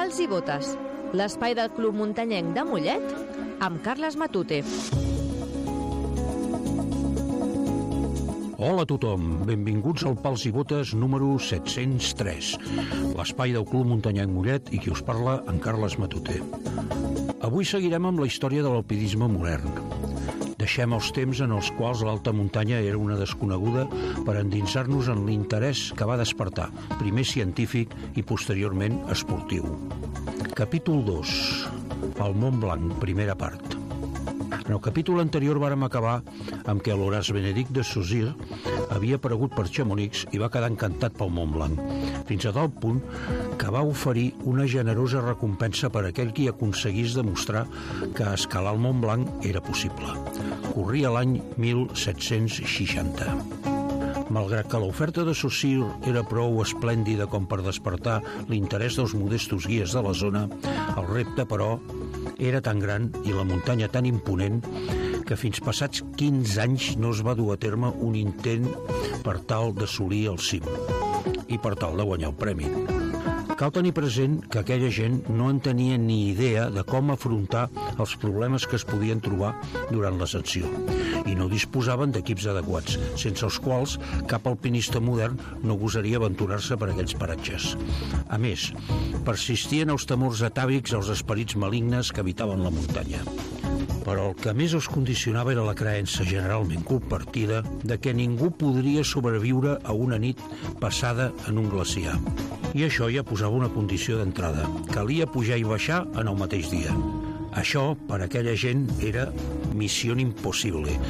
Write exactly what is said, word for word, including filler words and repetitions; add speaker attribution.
Speaker 1: Pals i botes, l'espai del Club Muntanyenc de Mollet amb Carles Matute.
Speaker 2: Hola a tothom, benvinguts al Pals i Botes número set-cents tres, l'espai del Club Muntanyenc Mollet i qui us parla, en Carles Matute. Avui seguirem amb la història de l'alpinisme modern. Deixem els temps en els quals l'alta muntanya era una desconeguda per endinsar-nos en l'interès que va despertar, primer científic i posteriorment esportiu. Capítol dos. El Mont Blanc, primera part. En el capítol anterior vàrem acabar amb que l'Horace Benedict de Saussure havia aparegut per Chamonix i va quedar encantat pel Mont Blanc, fins a tal punt que va oferir una generosa recompensa per aquell qui aconseguís demostrar que escalar el Mont Blanc era possible. Corria l'any mil set-cents seixanta. Malgrat que l'oferta de Saussure era prou esplèndida com per despertar l'interès dels modestos guies de la zona, el repte, però, era tan gran i la muntanya tan imponent que fins passats quinze anys no es va dur a terme un intent per tal d'assolir el cim i per tal de guanyar el premi. Cal tenir present que aquella gent no en tenia ni idea de com afrontar els problemes que es podien trobar durant l'ascensió i no disposaven d'equips adequats, sense els quals cap alpinista modern no gosaria aventurar-se per aquells paratges. A més, persistien els temors atàvics als esperits malignes que habitaven la muntanya. Però el que més els condicionava era la creença generalment compartida de que ningú podria sobreviure a una nit passada en un glaciar. I això ja posava una condició d'entrada. Calia pujar i baixar en el mateix dia. Això, per a aquella gent, era missió impossible